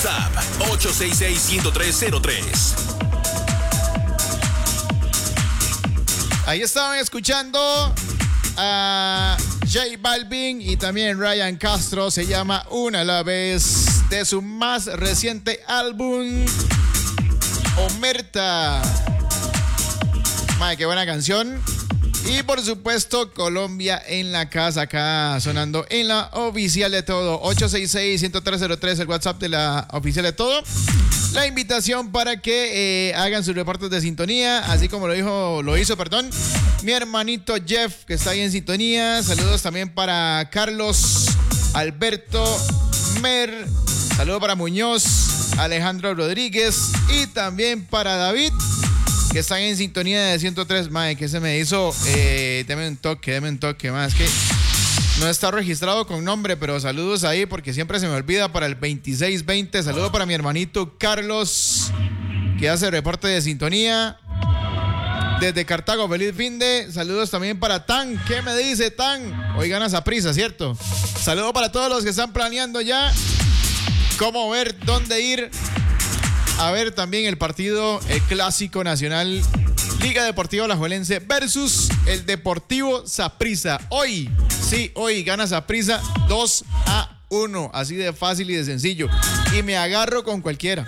WhatsApp 866-10303. Ahí estaban escuchando a J Balvin y también Ryan Castro. Se llama Una a la vez, de su más reciente álbum, Omerta. Madre, qué buena canción. Y por supuesto, Colombia en la casa, acá sonando en la oficial de todo. 866-10303, el WhatsApp de la oficial de todo. La invitación para que hagan sus reportes de sintonía, así como lo hizo mi hermanito Jeff, que está ahí en sintonía. Saludos también para Carlos, Alberto, Mer. Saludos para Muñoz, Alejandro Rodríguez y también para David, que están en sintonía de 103. Mae, que se me hizo, deme un toque, más que no está registrado con nombre, pero saludos ahí porque siempre se me olvida, para el 2620. Saludos para mi hermanito Carlos, que hace reporte de sintonía desde Cartago. Feliz fin de. Saludos también para Tan. ¿Qué me dice Tan? Hoy ganas a prisa, ¿cierto? Saludos para todos los que están planeando ya cómo ver, dónde ir a ver también el partido, el clásico nacional, Liga Deportiva Alajuelense versus el Deportivo Saprissa. Hoy gana Saprissa 2-1. Así de fácil y de sencillo. Y me agarro con cualquiera.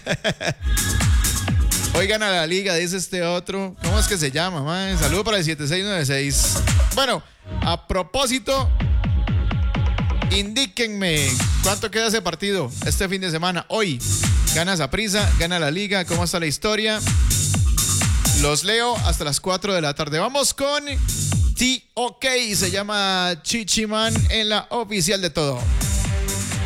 Hoy gana la liga, dice este otro. ¿Cómo es que se llama, man? Saludo para el 7696. Bueno, a propósito, indíquenme cuánto queda ese partido este fin de semana. Hoy gana Saprissa, gana la liga. ¿Cómo está la historia? Los leo hasta las 4 de la tarde. Vamos con T.O.K. Se llama Chichiman en la oficial de todo.